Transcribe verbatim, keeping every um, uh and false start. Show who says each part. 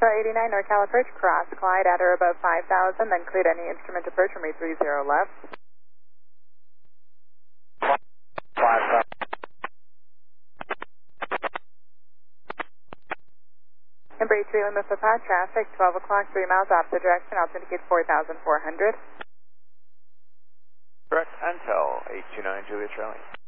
Speaker 1: Star eighty-nine, NorCal approach, cross Clyde at or above five thousand, then cleared any instrument approach from eight three zero left.
Speaker 2: five thousand.
Speaker 1: Embrace three limit for path traffic, twelve o'clock, three miles opposite direction, I'll indicate four thousand four hundred.
Speaker 2: Correct, Intel eight two nine Juliet Charlie.